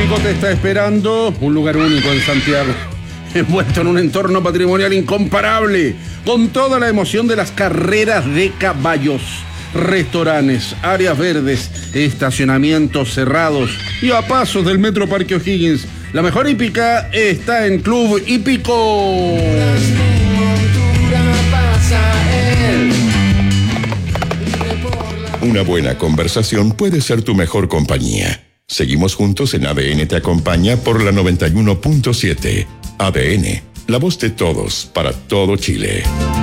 Hípico te está esperando, un lugar único en Santiago, envuelto en un entorno patrimonial incomparable, con toda la emoción de las carreras de caballos, restaurantes, áreas verdes, estacionamientos cerrados y a pasos del Metro Parque O'Higgins. La mejor hípica está en Club Hípico. Una buena conversación puede ser tu mejor compañía. Seguimos juntos en ADN Te Acompaña por la 91.7. ADN, la voz de todos, para todo Chile.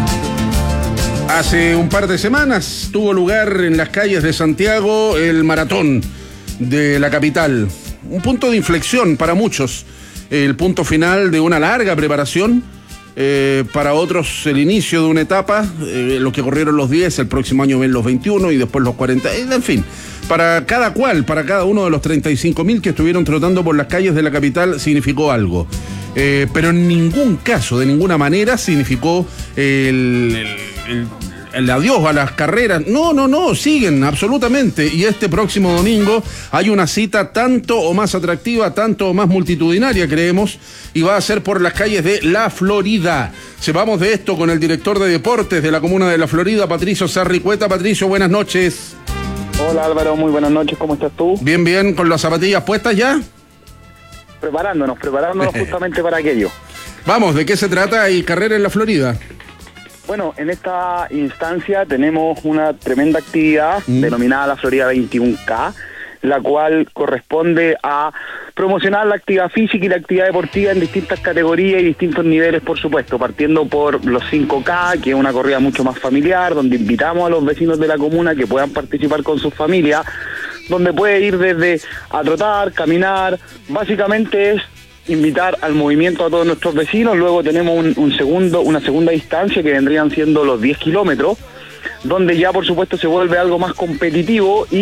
Hace un par de semanas tuvo lugar en las calles de Santiago el maratón de la capital. Un punto de inflexión para muchos. El punto final de una larga preparación. Para otros el inicio de una etapa, los que corrieron los 10, el próximo año ven los 21 y después los 40, en fin, para cada cual, para cada uno de los 35.000 que estuvieron trotando por las calles de la capital significó algo, pero en ningún caso, de ninguna manera significó el adiós a las carreras. No, siguen absolutamente. Y este próximo domingo hay una cita tanto o más atractiva, tanto o más multitudinaria, creemos, y va a ser por las calles de La Florida. Sepamos de esto con el director de deportes de la comuna de La Florida, Patricio Sarricueta. Patricio, buenas noches. Hola Álvaro, muy buenas noches, ¿cómo estás tú? Bien, ¿con las zapatillas puestas ya? Preparándonos justamente para aquello. Vamos, ¿de qué se trata? ¿Hay carrera en La Florida? Bueno, en esta instancia tenemos una tremenda actividad denominada La Florida 21K, la cual corresponde a promocionar la actividad física y la actividad deportiva en distintas categorías y distintos niveles, por supuesto, partiendo por los 5K, que es una corrida mucho más familiar, donde invitamos a los vecinos de la comuna que puedan participar con sus familias, donde puede ir desde a trotar, caminar, básicamente es invitar al movimiento a todos nuestros vecinos. Luego tenemos una segunda distancia que vendrían siendo los 10 kilómetros, donde ya por supuesto se vuelve algo más competitivo y